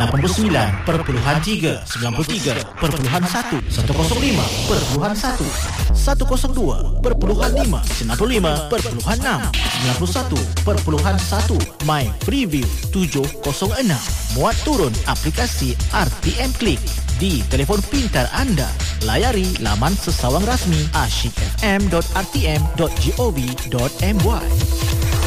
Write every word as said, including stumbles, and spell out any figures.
lapan puluh sembilan perpuluhan tiga, sembilan puluh tiga perpuluhan satu, seratus lima perpuluhan satu, seratus dua perpuluhan lima, sembilan puluh lima perpuluhan enam, sembilan puluh satu perpuluhan satu. My Freeview tujuh kosong enam. Muat turun aplikasi R T M Click di telefon pintar anda. Layari laman sesawang rasmi asyik f m dot r t m dot gov dot m y.